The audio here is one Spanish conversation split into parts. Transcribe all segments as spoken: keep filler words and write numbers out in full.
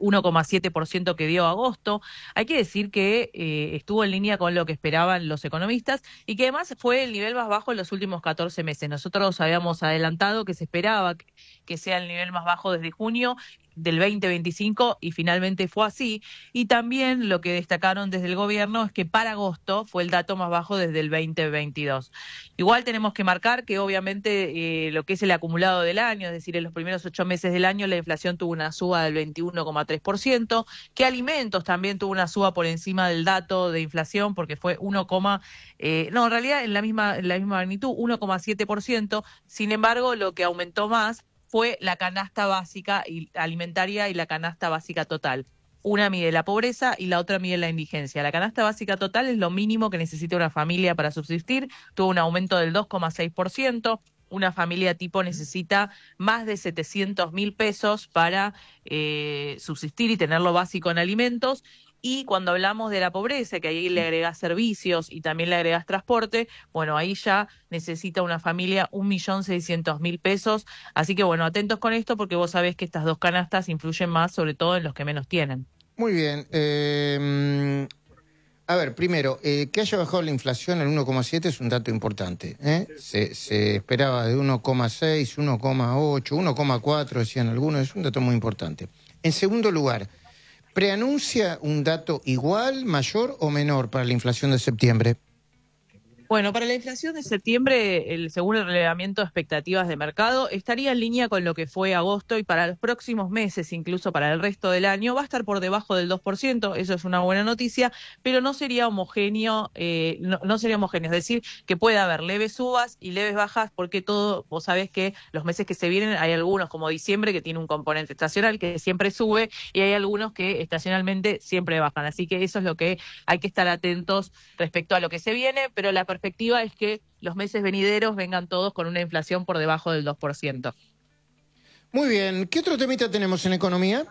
uno coma siete por ciento que dio agosto. Hay que decir que eh, estuvo en línea con lo que esperaban los economistas y que además fue el nivel más bajo en los últimos catorce meses. Nosotros habíamos adelantado que se esperaba que, que sea el nivel más bajo desde junio del veinte veinticinco y finalmente fue así. Y también lo que destacaron desde el gobierno es que para agosto fue el dato más bajo desde el veinte veintidós. Igual tenemos que marcar que obviamente eh, lo que es el acumulado del año, es decir, en los primeros ocho meses del año la inflación tuvo una suba del veintiuno coma tres por ciento, que alimentos también tuvo una suba por encima del dato de inflación porque fue uno, eh, no, en realidad en la misma, en la misma magnitud, uno coma siete por ciento. Sin embargo, lo que aumentó más fue la canasta básica y alimentaria y la canasta básica total. Una mide la pobreza y la otra mide la indigencia. La canasta básica total es lo mínimo que necesita una familia para subsistir, tuvo un aumento del dos coma seis por ciento. Una familia tipo necesita más de setecientos mil pesos para eh, subsistir y tener lo básico en alimentos. Y cuando hablamos de la pobreza, que ahí le agregás servicios y también le agregás transporte, bueno, ahí ya necesita una familia un millón seiscientos mil pesos. Así que bueno, atentos con esto porque vos sabés que estas dos canastas influyen más, sobre todo en los que menos tienen. Muy bien. Eh, a ver, primero, eh, que haya bajado la inflación al uno coma siete es un dato importante. ¿eh? Se, se esperaba de uno coma seis, uno coma ocho, uno coma cuatro, decían algunos. Es un dato muy importante. En segundo lugar, ¿preanuncia un dato igual, mayor o menor para la inflación de septiembre? Bueno, para la inflación de septiembre, el, según el relevamiento de expectativas de mercado, estaría en línea con lo que fue agosto y para los próximos meses, incluso para el resto del año, va a estar por debajo del dos por ciento, eso es una buena noticia, pero no sería homogéneo, eh, no, no sería homogéneo, es decir, que puede haber leves subas y leves bajas, porque todo, vos sabés que los meses que se vienen hay algunos, como diciembre, que tiene un componente estacional que siempre sube y hay algunos que estacionalmente siempre bajan, así que eso es lo que hay que estar atentos respecto a lo que se viene, pero la perspectiva es que los meses venideros vengan todos con una inflación por debajo del dos por ciento. Muy bien. ¿Qué otro temita tenemos en economía?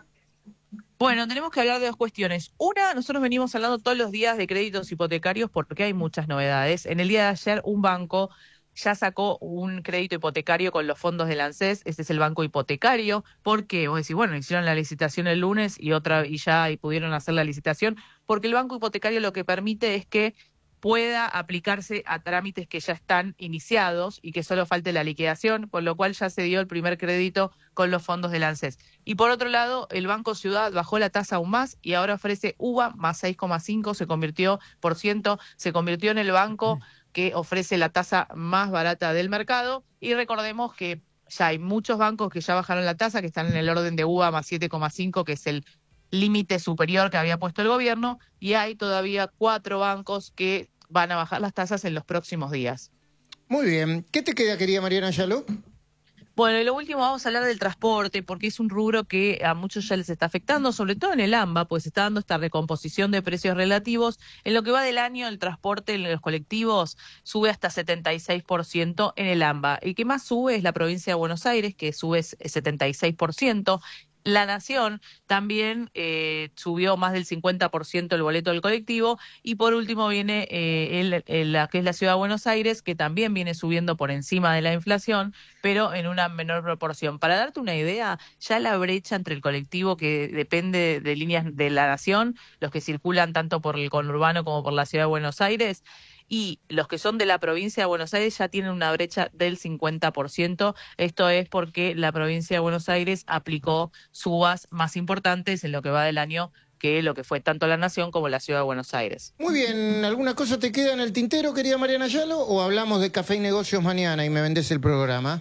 Bueno, tenemos que hablar de dos cuestiones. Una, nosotros venimos hablando todos los días de créditos hipotecarios porque hay muchas novedades. En el día de ayer, un banco ya sacó un crédito hipotecario con los fondos del ANSES. Este es el banco hipotecario. ¿Por qué? Vos decís, bueno, hicieron la licitación el lunes y otra y ya y pudieron hacer la licitación. Porque el banco hipotecario lo que permite es que pueda aplicarse a trámites que ya están iniciados y que solo falte la liquidación, con lo cual ya se dio el primer crédito con los fondos del ANSES. Y por otro lado, el Banco Ciudad bajó la tasa aún más y ahora ofrece U V A más seis coma cinco, se convirtió por ciento, se convirtió en el banco que ofrece la tasa más barata del mercado. Y recordemos que ya hay muchos bancos que ya bajaron la tasa, que están en el orden de U V A más siete coma cinco, que es el límite superior que había puesto el gobierno, y hay todavía cuatro bancos que van a bajar las tasas en los próximos días. Muy bien. ¿Qué te queda, querida Mariana Ayaló? Bueno, y lo último, vamos a hablar del transporte, porque es un rubro que a muchos ya les está afectando, sobre todo en el AMBA, pues está dando esta recomposición de precios relativos. En lo que va del año, el transporte en los colectivos sube hasta setenta y seis por ciento en el AMBA. El que más sube es la provincia de Buenos Aires, que sube setenta y seis por ciento. La Nación también eh, subió más del cincuenta por ciento el boleto del colectivo y por último viene eh, el, el, la que es la Ciudad de Buenos Aires, que también viene subiendo por encima de la inflación, pero en una menor proporción. Para darte una idea, ya la brecha entre el colectivo que depende de líneas de la Nación, los que circulan tanto por el conurbano como por la Ciudad de Buenos Aires, y los que son de la provincia de Buenos Aires ya tienen una brecha del cincuenta por ciento. Esto es porque la provincia de Buenos Aires aplicó subas más importantes en lo que va del año que lo que fue tanto la Nación como la Ciudad de Buenos Aires. Muy bien. ¿Alguna cosa te queda en el tintero, querida Mariana Ayaló, o hablamos de café y negocios mañana y me vendés el programa?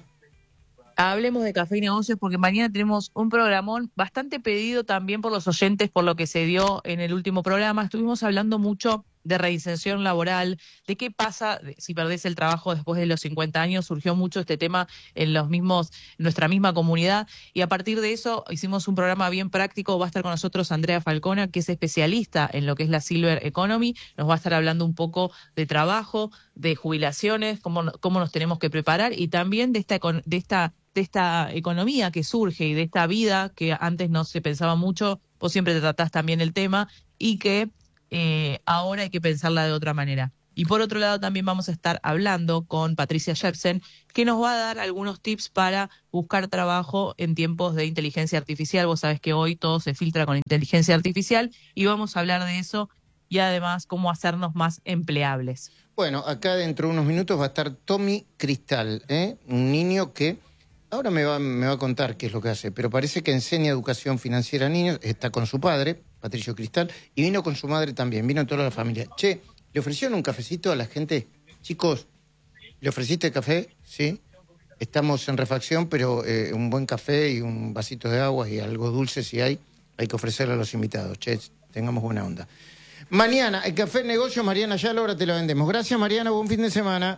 Hablemos de café y negocios porque mañana tenemos un programón bastante pedido también por los oyentes por lo que se dio en el último programa. Estuvimos hablando mucho de reinserción laboral, de qué pasa si perdés el trabajo después de los cincuenta años. Surgió mucho este tema en los mismos, en nuestra misma comunidad, y a partir de eso hicimos un programa bien práctico. Va a estar con nosotros Andrea Falcona, que es especialista en lo que es la Silver Economy. Nos va a estar hablando un poco de trabajo, de jubilaciones, cómo, cómo nos tenemos que preparar y también de esta, de esta de esta economía que surge y de esta vida que antes no se pensaba mucho. Vos siempre te tratás también el tema y que eh, ahora hay que pensarla de otra manera. Y por otro lado también vamos a estar hablando con Patricia Jepsen, que nos va a dar algunos tips para buscar trabajo en tiempos de inteligencia artificial. Vos sabés que hoy todo se filtra con inteligencia artificial y vamos a hablar de eso y además cómo hacernos más empleables. Bueno, acá dentro de unos minutos va a estar Tommy Cristal, ¿eh? Un niño que ahora me va, me va a contar qué es lo que hace, pero parece que enseña educación financiera a niños, está con su padre, Patricio Cristal, y vino con su madre también, vino toda la familia. Che, ¿le ofrecieron un cafecito a la gente? Chicos, ¿le ofreciste café? Sí. Estamos en refacción, pero eh, un buen café y un vasito de agua y algo dulce si hay, hay que ofrecerle a los invitados. Che, tengamos buena onda. Mañana, el Café Negocio, Mariana Ayala, ahora te lo vendemos. Gracias, Mariana, buen fin de semana.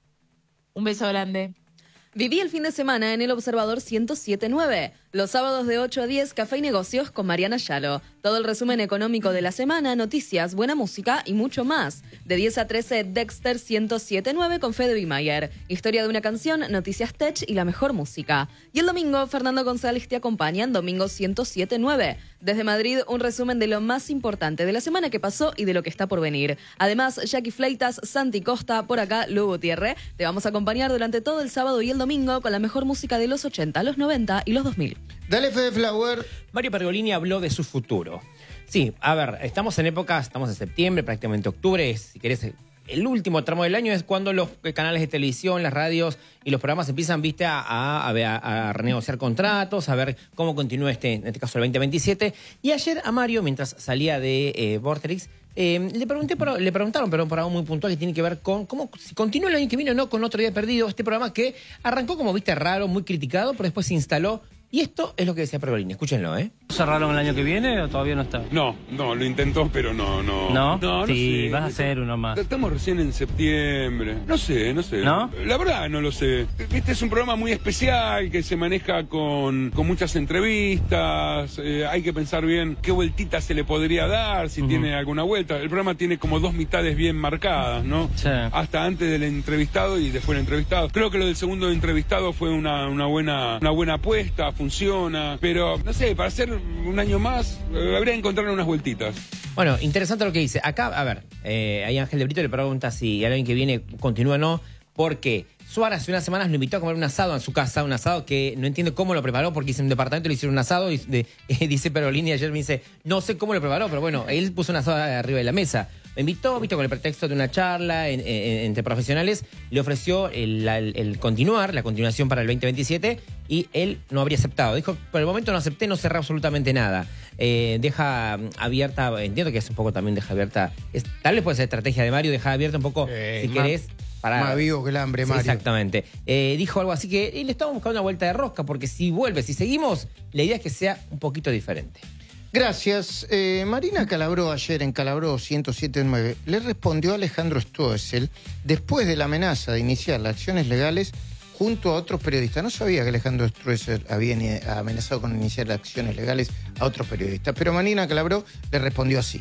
Un beso grande. Viví el fin de semana en El Observador ciento siete punto nueve. Los sábados de ocho a diez, Café y Negocios con Mariana Yalo. Todo el resumen económico de la semana, noticias, buena música y mucho más. De diez a trece, Dexter ciento siete punto nueve con Fede Bimayer. Historia de una canción, noticias tech y la mejor música. Y el domingo, Fernando González te acompaña en Domingo ciento siete punto nueve. Desde Madrid, un resumen de lo más importante de la semana que pasó y de lo que está por venir. Además, Jackie Fleitas, Santi Costa, por acá, Lu Gutiérrez. Te vamos a acompañar durante todo el sábado y el domingo con la mejor música de los ochenta, los noventa y los dos mil. Dale, Fede Flower. Mario Pergolini habló de su futuro. Sí, a ver, estamos en época, estamos en septiembre, prácticamente octubre, es, si querés, el último tramo del año es cuando los canales de televisión, las radios y los programas empiezan, viste, a, a, a, a renegociar contratos, a ver cómo continúa este, en este caso el veinte veintisiete. Y ayer a Mario, mientras salía de eh, Vorterix, eh, le, pregunté por, le preguntaron, pero por algo muy puntual que tiene que ver con cómo si continúa el año que viene o no con Otro Día Perdido, este programa que arrancó como, viste, raro, muy criticado, pero después se instaló. Y esto es lo que decía Pergolini, escúchenlo, ¿eh? ¿Cerraron el año que viene o todavía no está? No, no, lo intentó, pero no, no. ¿No? No, no sí, sé. vas a hacer uno más. Estamos recién en septiembre. No sé, no sé. ¿No? La verdad no lo sé. Este es un programa muy especial que se maneja con, con muchas entrevistas. Eh, hay que pensar bien qué vueltita se le podría dar, si uh-huh. tiene alguna vuelta. El programa tiene como dos mitades bien marcadas, ¿no? Sí. Hasta antes del entrevistado y después del entrevistado. Creo que lo del segundo entrevistado fue una, una, buena, una buena apuesta, funciona. Pero, no sé, para hacer un año más, eh, habría que encontrar unas vueltitas. Bueno, interesante lo que dice. Acá, a ver, eh, ahí Ángel de Brito le pregunta si el año que viene continúa o no, porque Suárez hace unas semanas lo invitó a comer un asado en su casa, un asado que no entiende cómo lo preparó, porque hizo un departamento, le hicieron un asado y de, eh, dice Pergolini, ayer me dice, no sé cómo lo preparó, pero bueno, él puso un asado arriba de la mesa. Me invitó, viste, con el pretexto de una charla en, en, entre profesionales, le ofreció el, el, el continuar, la continuación para el veinte veintisiete, y él no habría aceptado. Dijo, por el momento no acepté, no cerré absolutamente nada. Eh, deja abierta, entiendo que es un poco también deja abierta, es, tal vez puede ser estrategia de Mario, deja abierta un poco, eh, si más, querés, para... Más vivo que el hambre, Mario. Sí, exactamente. Eh, dijo algo así que le estamos buscando una vuelta de rosca, porque si vuelve, si seguimos, la idea es que sea un poquito diferente. Gracias. Eh, Marina Calabró ayer en Calabró ciento siete punto nueve le respondió a Alejandro Stoessel después de la amenaza de iniciar las acciones legales junto a otros periodistas. No sabía que Alejandro Stoessel había amenazado con iniciar acciones legales a otros periodistas, pero Marina Calabró le respondió así.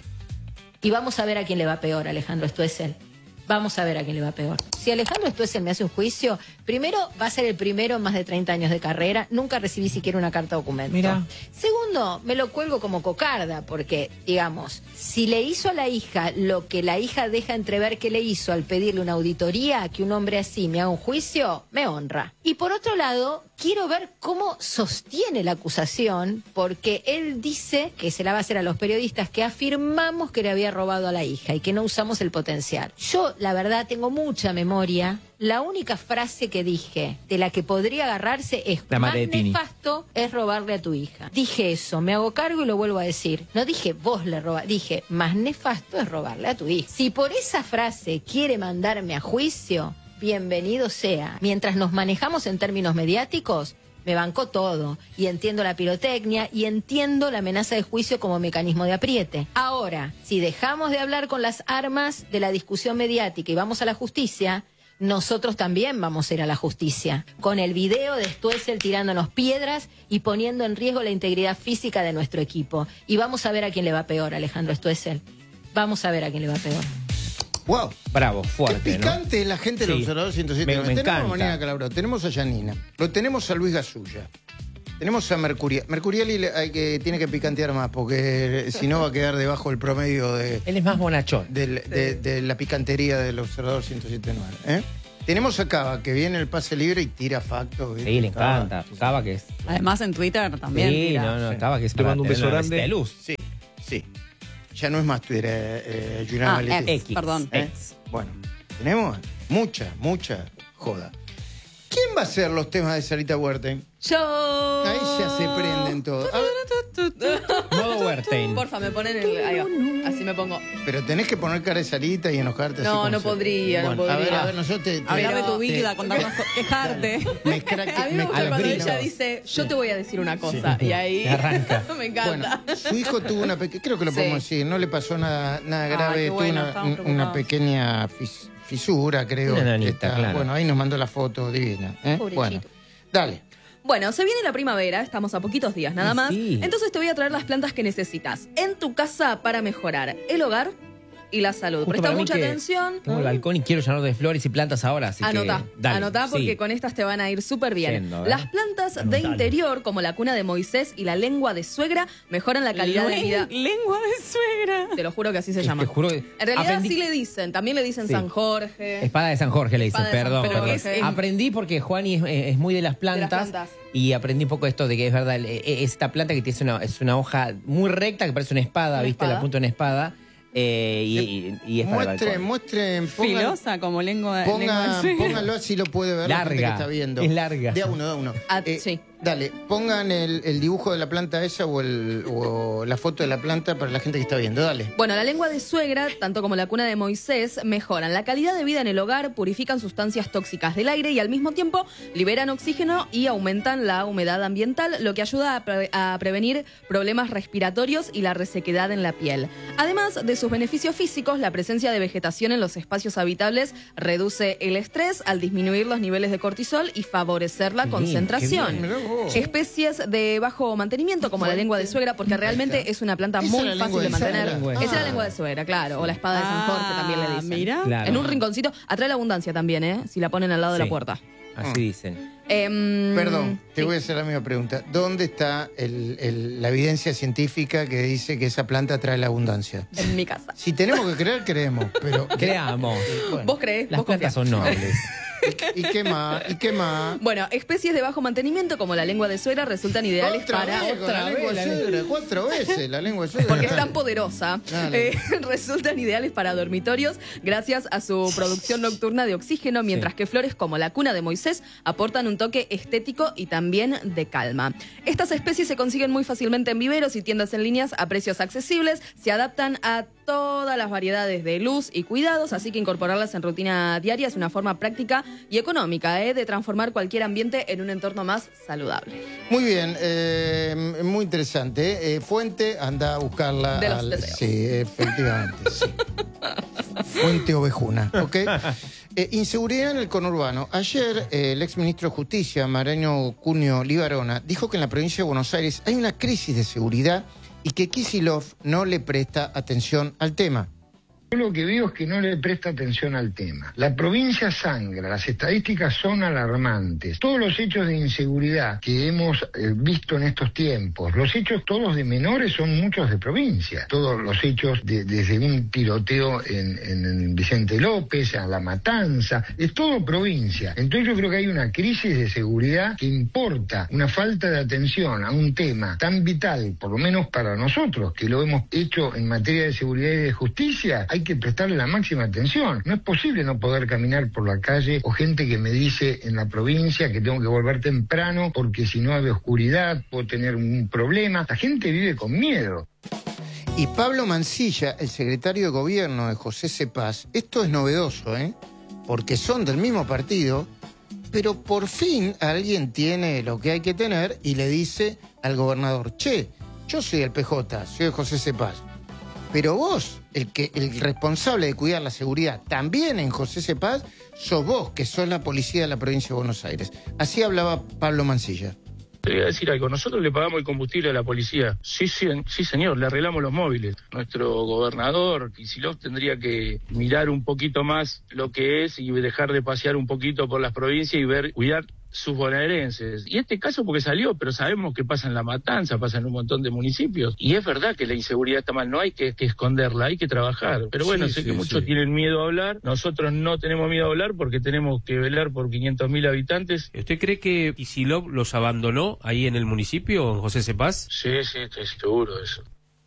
Y vamos a ver a quién le va peor, Alejandro Stoessel. Vamos a ver a quién le va peor. Si Alejandro Stoessel me hace un juicio, primero va a ser el primero en más de treinta años de carrera. Nunca recibí siquiera una carta documento. Mira. Segundo, me lo cuelgo como cocarda, porque, digamos, si le hizo a la hija lo que la hija deja entrever que le hizo al pedirle una auditoría, que un hombre así me haga un juicio, me honra. Y por otro lado, quiero ver cómo sostiene la acusación, porque él dice que se la va a hacer a los periodistas que afirmamos que le había robado a la hija y que no usamos el potencial. Yo, la verdad, tengo mucha memoria. La única frase que dije de la que podría agarrarse es la más de nefasto es robarle a tu hija. Dije eso, me hago cargo y lo vuelvo a decir. No dije vos le robás, dije más nefasto es robarle a tu hija. Si por esa frase quiere mandarme a juicio, bienvenido sea. Mientras nos manejamos en términos mediáticos, me bancó todo y entiendo la pirotecnia y entiendo la amenaza de juicio como mecanismo de apriete. Ahora, si dejamos de hablar con las armas de la discusión mediática y vamos a la justicia, nosotros también vamos a ir a la justicia. Con el video de Stoessel tirándonos piedras y poniendo en riesgo la integridad física de nuestro equipo. Y vamos a ver a quién le va peor, Alejandro Stoessel. Vamos a ver a quién le va peor. Wow. Bravo, fuerte, Qué picante, ¿no? La gente del Sí. Observador ciento siete. Me- me tenemos encanta. a Marina Calabró, tenemos a Yanina, lo tenemos a Luis Gasulla. Tenemos a Mercurial. Mercurial hay que, tiene que picantear más, porque si no va a quedar debajo del promedio de, Él es más bonachón. del- de, de la picantería del Observador ciento siete punto nueve. ¿eh? Tenemos a Cava, que viene el pase libre y tira facto. ¿viste? Sí, le Cava. encanta. Cava que es. Además en Twitter también. Sí, tira. no, no, Cava que es Te para mando un tener beso una grande. de luz. Sí, sí. Ya no es más Twitter, eh, eh, Juliana Ah, Maletti. ex, X. perdón. ¿Eh? Ex. Bueno, tenemos mucha, mucha joda. ¿Quién va a hacer los temas de Sarita Huerten? Yo. Ahí ya se prenden todos. A ver, Modo Wertheim. Porfa, me ponen el. Ahí va. Así me pongo. pero tenés que poner cara de Sarita y enojarte así No, como no se- podría, no Bueno, A ver, podría. a ver, nosotros te... te- Hablar de tu te- vida, contarnos, co- quejarte. me craque- A mí me me gusta cuando craqueo. ella dice, yo te voy a decir una cosa. Y ahí. Arranca. me encanta. Bueno, su hijo tuvo una pequeña, creo que lo Sí. podemos decir, no le pasó nada, nada Ay, grave, qué tuvo bueno, una, estamos una preocupados. pequeña fis- fisura, creo. Una nanita, Está- claro. Bueno, ahí nos mandó la foto divina. ¿eh? Pobrecito. Bueno, dale. Bueno, se viene la primavera, estamos a poquitos días nada Ay, más. sí. Entonces te voy a traer las plantas que necesitas en tu casa para mejorar el hogar y la salud. Justo Presta para mí mucha que atención. Tengo el balcón y quiero llenarlo de flores y plantas ahora, así Anotá, que dale. anotá porque Sí. con estas te van a ir súper bien. Yendo, ¿eh? Las plantas de Anotalo. interior, como la cuna de Moisés y la lengua de suegra, mejoran la calidad de vida. Lengua de suegra. Te lo juro que así se Te llama. juro que En realidad aprendí- sí le dicen, también le dicen Sí. San Jorge. Espada de San Jorge le dicen, Espada de San perdón. Jorge. perdón. Pero es- Aprendí porque Juani es, es muy de las, plantas, plantas. y aprendí un poco esto de que es verdad, eh, eh, esta planta que tiene una, es una hoja muy recta que parece una espada, Una ¿viste? espada. La punta de una espada. eh, y, y- y es para el Muestren, balcón. muestren, pongan, Filosa como lengua, lengua de pongan, suegra. pónganlo así lo puede ver la gente que Larga, está viendo. es larga. De a uno, de a uno. Ah, sí. Dale, pongan el, el dibujo de la planta esa o, el, o la foto de la planta para la gente que está viendo. Dale. Bueno, la lengua de suegra, tanto como la cuna de Moisés, mejoran la calidad de vida en el hogar, purifican sustancias tóxicas del aire y al mismo tiempo liberan oxígeno y aumentan la humedad ambiental, lo que ayuda a, pre- a prevenir problemas respiratorios y la resequedad en la piel. Además de sus beneficios físicos, la presencia de vegetación en los espacios habitables reduce el estrés al disminuir los niveles de cortisol y favorecer la Qué bien, concentración. qué bien. Mirá vos. Especies de bajo mantenimiento, como la lengua de suegra, porque realmente es una planta Esa muy es la fácil lengua de de mantener. suegra. Esa es la Ah. lengua de suegra, claro. O la espada de San Jorge también le Ah, dicen. mira. Claro. En un rinconcito. Atrae la abundancia también, ¿eh? Si la ponen al lado de Sí. la puerta. Así dicen. Em, Perdón, te sí. voy a hacer la misma pregunta. ¿Dónde está el- el- la evidencia científica que dice que esa planta trae la abundancia? En mi casa. Si tenemos que creer, creemos, pero... Creamos. Bueno, ¿Vos creés? Las ¿Vos plantas confiás? son nobles. ¿Y qué más? ¿Y qué más? Bueno, especies de bajo mantenimiento, como la lengua de suegra, resultan ideales Otra para... vez con otra la lengua vez de la suegra, cuatro veces la lengua de suegra. Porque es Dale. tan poderosa, Dale. eh, resultan ideales para dormitorios gracias a su producción nocturna de oxígeno, mientras Sí. que flores como la cuna de Moisés aportan un toque estético y también de calma. Estas especies se consiguen muy fácilmente en viveros y tiendas en líneas a precios accesibles, se adaptan a todas las variedades de luz y cuidados, así que incorporarlas en rutina diaria es una forma práctica y económica eh, de transformar cualquier ambiente en un entorno más saludable. Muy bien, eh, muy interesante. Eh, fuente, anda a buscarla. De los al- deseos. Sí, efectivamente, sí. Fuente ovejuna, ¿ok? Eh, inseguridad en el conurbano. Ayer eh, el exministro de Justicia, Mariano Cunio Libarona, dijo que en la provincia de Buenos Aires hay una crisis de seguridad y que Kicillof no le presta atención al tema. Yo lo que veo es que no le presta atención al tema. La provincia sangra, las estadísticas son alarmantes. Todos los hechos de inseguridad que hemos eh, visto en estos tiempos, los hechos todos de menores son muchos de provincia. Todos los hechos de- desde un tiroteo en, en- en Vicente López, a La Matanza, es todo provincia. Entonces yo creo que hay una crisis de seguridad que importa una falta de atención a un tema tan vital, por lo menos para nosotros, que lo hemos hecho en materia de seguridad y de justicia. Hay que prestarle la máxima atención. No es posible no poder caminar por la calle o gente que me dice en la provincia que tengo que volver temprano porque si no hay oscuridad puedo tener un problema. La gente vive con miedo. Y Pablo Mansilla, el secretario de gobierno de José Cepaz, esto es novedoso, ¿eh? Porque son del mismo partido, pero por fin alguien tiene lo que hay que tener y le dice al gobernador, che, yo soy el P J, soy José Cepaz, pero vos, el, que, el responsable de cuidar la seguridad también en José Cepaz, sos vos, que sos la policía de la provincia de Buenos Aires. Así hablaba Pablo Mansilla. Te voy a decir algo, nosotros le pagamos el combustible a la policía. Sí, sí, sí señor, le arreglamos los móviles. Nuestro gobernador, Kicillof, tendría que mirar un poquito más lo que es y dejar de pasear un poquito por las provincias y ver, cuidar sus bonaerenses. Y este caso porque salió, pero sabemos que pasa en La Matanza, pasa en un montón de municipios. Y es verdad que la inseguridad está mal, no hay que, que esconderla, hay que trabajar. Pero bueno, Sí, sé sí, que muchos sí. tienen miedo a hablar. Nosotros no tenemos miedo a hablar porque tenemos que velar por quinientos mil habitantes. ¿Usted cree que Kicillof los abandonó ahí en el municipio, en José Cepaz? Sí, sí, estoy seguro de eso.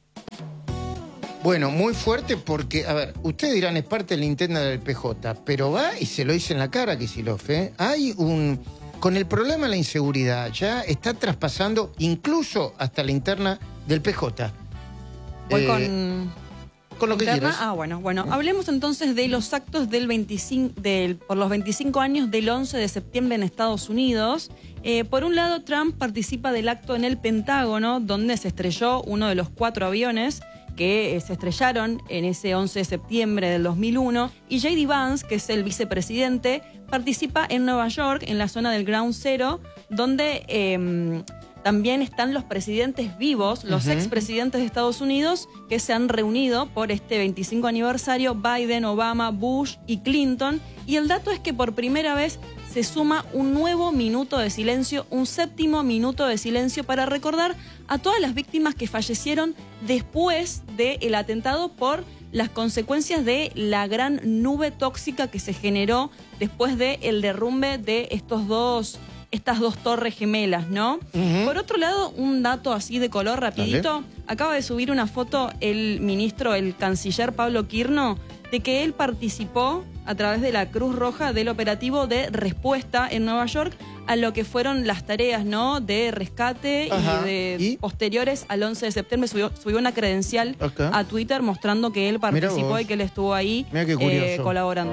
Bueno, muy fuerte porque, a ver, ustedes dirán, es parte de la interna del P J, pero va y se lo dice en la cara Kicillof, ¿eh? Hay un... Con el problema de la inseguridad, ya está traspasando incluso hasta la interna del P J. Voy Eh, con... con lo que interna. quieras. Ah, bueno, bueno. Hablemos entonces de los actos del veinticinco, del, por los veinticinco años del once de septiembre en Estados Unidos. Eh, por un lado, Trump participa del acto en el Pentágono, donde se estrelló uno de los cuatro aviones que eh, se estrellaron en ese once de septiembre del dos mil uno, y J D Vance, que es el vicepresidente, participa en Nueva York, en la zona del Ground Zero, donde eh, también están los presidentes vivos, los Ujú. expresidentes de Estados Unidos, que se han reunido por este veinticinco aniversario, Biden, Obama, Bush y Clinton, y el dato es que por primera vez se suma un nuevo minuto de silencio, un séptimo minuto de silencio para recordar a todas las víctimas que fallecieron después del atentado por las consecuencias de la gran nube tóxica que se generó después del derrumbe de estos dos, estas dos torres gemelas, ¿no? Ujú. Por otro lado, un dato así de color rapidito, acaba de subir una foto el ministro, el canciller Pablo Quirno, de que él participó a través de la Cruz Roja del operativo de respuesta en Nueva York a lo que fueron las tareas, ¿no?, de rescate. Ajá. y de ¿Y? posteriores al once de septiembre. Subió, subió una credencial Acá. a Twitter mostrando que él Mirá participó vos. y que él estuvo ahí Mirá qué eh, curioso. colaborando.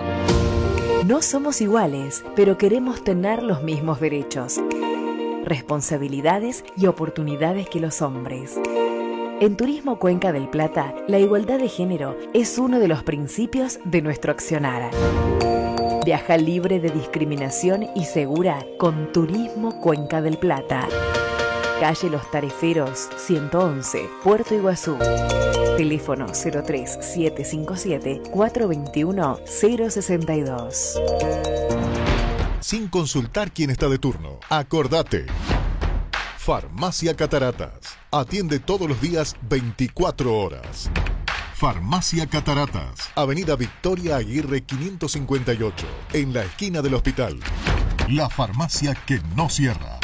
No somos iguales, pero queremos tener los mismos derechos, responsabilidades y oportunidades que los hombres. En Turismo Cuenca del Plata, la igualdad de género es uno de los principios de nuestro accionar. Viaja libre de discriminación y segura con Turismo Cuenca del Plata. Calle Los Tareferos, ciento once, Puerto Iguazú. Teléfono cero tres siete cinco siete cuatro dos uno cero seis dos. Sin consultar quién está de turno. Acordate. Farmacia Cataratas. Atiende todos los días veinticuatro horas. Farmacia Cataratas. Avenida Victoria Aguirre quinientos cincuenta y ocho. En la esquina del hospital. La farmacia que no cierra.